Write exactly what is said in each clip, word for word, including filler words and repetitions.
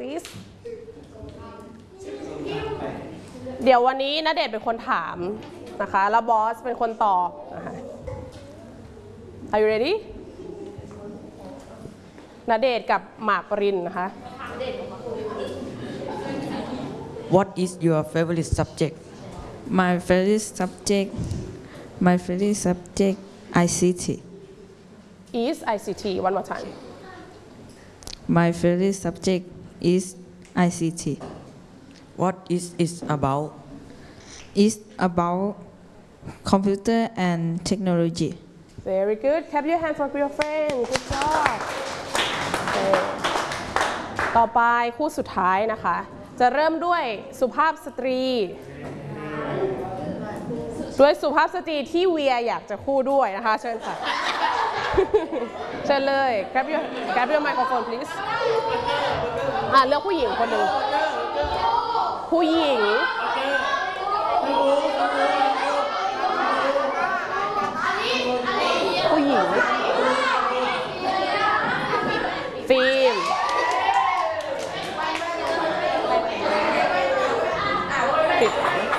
please เดี๋ยววันนี้ณเดชน์เป็นคนถามนะคะแล้วบอสเป็นคนตอบนะคะ Are you ready ณเดชน์กับหมากปรินนะคะ What is your favorite subject? My favorite subject, my favorite subject, I C T. is I C T one more time My favorite subject is I C T. What is it about? It's about computer and technology. very good clap your hand for your friend good job ต่อไปคู่สุดท้ายนะคะจะเริ่มด้วยสุภาพสตรีด้วยสุภาพสตรีที่เวียอยากจะคู่ด้วยนะคะเชิญค่ะ เชิญเลย grab your grab your microphone please อ่ะเลือกผู้หญิงคนหนึ่งผู้หญิงผู้หญิงฟิล์มปิด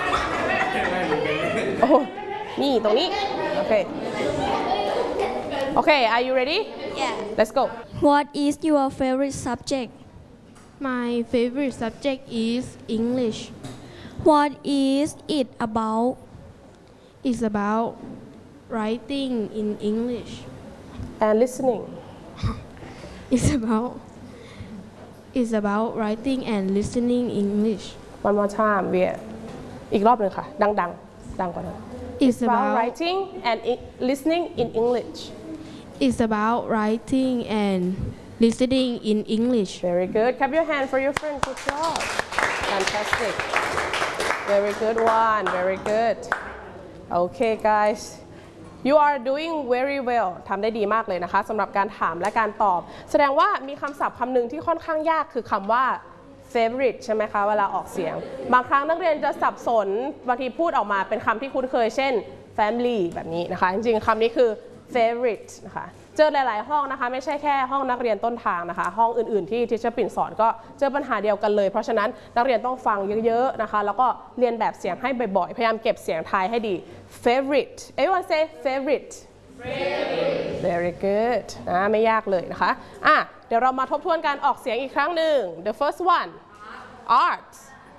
โอ้นี่ตรงนี้โอเคโอเค are you ready Yeah. let's go What is your favorite subject? My favorite subject is English. What is it about? It's about writing in English. and listening It's about It's about writing and listening English. one more time เวียอีกรอบหนึ่งค่ะดังๆ ดังกว่านั้น It's about about writing and i- listening in English It's about writing and listening in English. very good clap your hand for your friend good job fantastic very good one very good okay guys you are doing very well ทำได้ดีมากเลยนะคะสำหรับการถามและการตอบแสดงว่ามีคำศัพท์คำหนึ่งที่ค่อนข้างยากคือคำว่า favorite ใช่ไหมคะเวลาออกเสียงบางครั้งนักเรียนจะสับสนบางทีพูดออกมาเป็นคำที่คุ้นเคยเช่น family แบบนี้นะคะจริงๆคำนี้คือ favorite นะคะเจอหลายๆห้องนะคะไม่ใช่แค่ห้องนักเรียนต้นทางนะคะห้องอื่นๆที่ทิชเชอร์ปิ่นสอนก็เจอปัญหาเดียวกันเลยเพราะฉะนั้นนักเรียนต้องฟังเยอะๆนะคะแล้วก็เรียนแบบเสียงให้บ่อยๆพยายามเก็บเสียงไทยให้ดี favorite everyone say favorite very good นะไม่ยากเลยนะคะอ่ะเดี๋ยวเรามาทบทวนการออกเสียงอีกครั้งหนึ่ง the first one art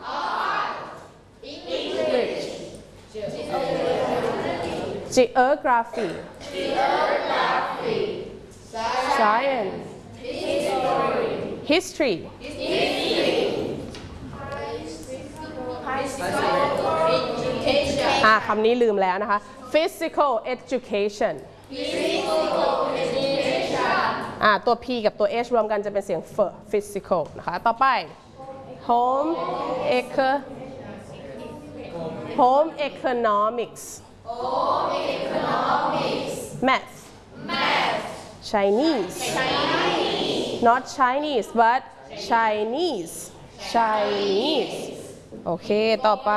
English geography science historyอ่ะคำนี้ลืมแล้วนะคะ physical education อ่ะตัว p กับตัว h รวมกันจะเป็นเสียง f physical นะคะต่อไป home eco home economics math Chinese not Chinese but Chinese Chinese โอเคต่อไป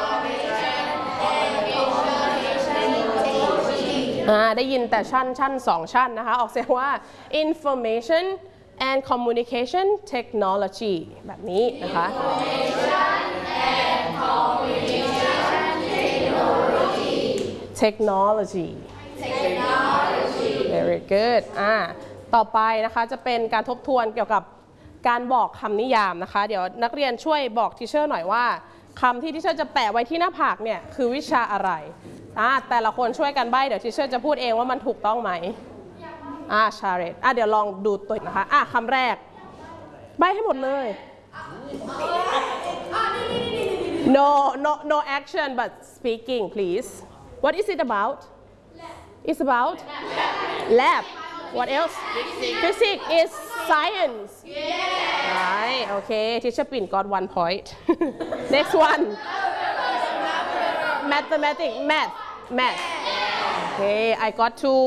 อ่าได้ยินแต่ชั้นชั้นสองชั้นนะคะออกเสียงว่า information and communication technology แบบนี้นะคะ technology very good อ่าต่อไปนะคะจะเป็นการทบทวนเกี่ยวกับการบอกคำนิยามนะคะเดี๋ยวนักเรียนช่วยบอกทีเชอร์หน่อยว่าคำที่ทีเชอร์จะแปะไว้ที่หน้าผากเนี่ยคือวิชาอะไรอ่าแต่ละคนช่วยกันใบ้เดี๋ยวทีเชอร์จะพูดเองว่ามันถูกต้องไหมอ่าชาเรตอ่าเดี๋ยวลองดูตัวนะคะอ่าคำแรกใบ้ให้หมดเลย no no no action but speaking please what is it about it's about lab what else physics is science right okay teacher Pin got one point next one mathematics math math okay I got two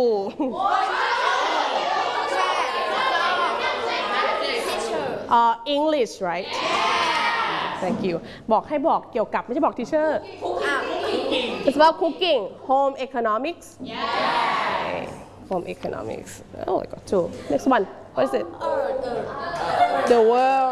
uh, English right thank you บอกให้บอกเกี่ยวกับไม่ใช่บอก teacher it's about cooking home economics okay. home economics oh I got two next one what is it the world